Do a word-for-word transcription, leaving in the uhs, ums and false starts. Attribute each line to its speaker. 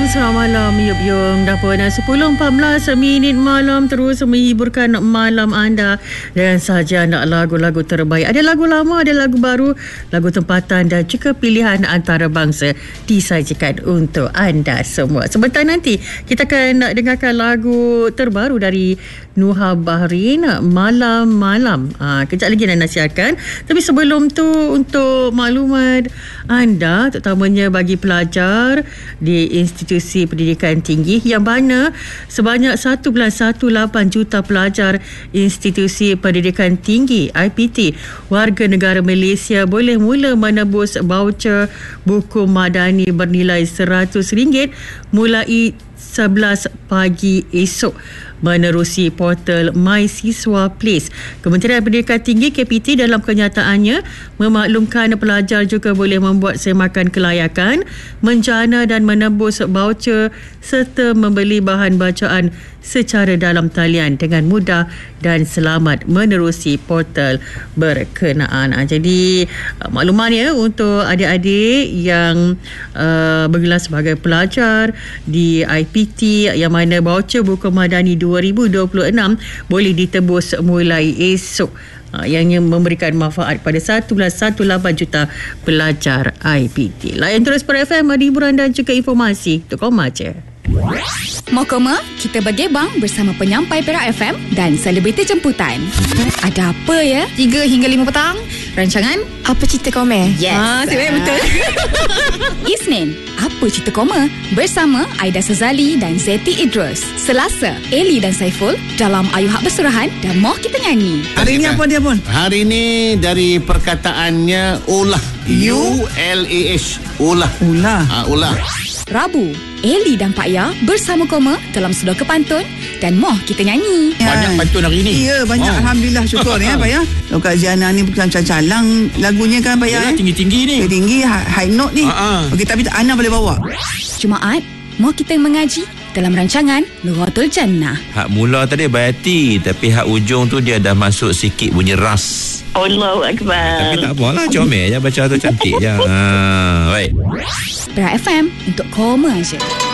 Speaker 1: selamat malam Yup Yung. Dah pun sepuluh empat belas minit malam, terus menghiburkan malam anda dengan saja nak lagu-lagu terbaik. Ada lagu lama, ada lagu baru, lagu tempatan dan juga pilihan antarabangsa disajikan untuk anda semua. Sebentar nanti kita akan nak dengarkan lagu terbaru dari Nuha Bahrin, Malam-Malam. Ha, kejap lagi nak nasihatkan. Tapi sebelum tu, untuk maklumat anda, terutamanya bagi pelajar di institusi pendidikan tinggi, yang mana sebanyak satu perpuluhan lapan belas juta pelajar institusi pendidikan tinggi I P T warga negara Malaysia boleh mula menebus voucher buku madani bernilai seratus ringgit mulai sebelas pagi esok menerusi portal MySiswa Place. Kementerian Pendidikan Tinggi K P T dalam kenyataannya memaklumkan pelajar juga boleh membuat semakan kelayakan, menjana dan menebus voucher serta membeli bahan bacaan secara dalam talian dengan mudah dan selamat menerusi portal berkenaan. Jadi makluman ya untuk adik-adik yang uh, bergelar sebagai pelajar di I P T yang mana voucher buku madani dua ribu dua puluh enam boleh ditebus mulai esok, yang memberikan manfaat pada satu perpuluhan lapan belas juta pelajar I P T. Layan terus per F M, hiburan dan juga informasi untuk kau maca.
Speaker 2: Mau koma, kita bergebang bersama penyampai Perak F M dan selebriti jemputan. Ada apa ya? tiga hingga lima petang. Rancangan
Speaker 3: Apa Cerita Koma?
Speaker 2: Yes. Ah, siap, betul. Isnin, Apa Cerita Koma bersama Aida Sazali dan Zeti Idrus. Selasa, Eli dan Saiful dalam Ayu Hak Bersurahan dan Moh Kita Nyanyi.
Speaker 4: Hari ini apa dia pun?
Speaker 5: Hari ini dari perkataannya ulah. U L A H. Ulah.
Speaker 4: Ulah.
Speaker 5: Ha, ulah.
Speaker 2: Rabu, Eli dan Pak Ya bersama Koma dalam Sudor Kepantun dan Moh Kita Nyanyi.
Speaker 5: Banyak pantun hari ini.
Speaker 4: Ya, banyak. Oh. Alhamdulillah, syukur ya Pak Ya. Kalau Kak Ziana ni bukan calang lagunya kan Pak Ya.
Speaker 5: Ya, tinggi-tinggi ni.
Speaker 4: Tinggi, high note ni.
Speaker 5: Uh-uh.
Speaker 4: Okey, tapi Ana boleh bawa.
Speaker 2: Jumaat, Moh Kita mengaji dalam rancangan Nuratul Jannah.
Speaker 6: Hak mula tadi Bayati, tapi hak ujung tu dia dah masuk sikit bunyi ras.
Speaker 7: Allahu Akbar.
Speaker 6: Tapi tak apalah, comel je baca tu, cantik je. Ha, baik.
Speaker 2: Perak F M untuk Koma je.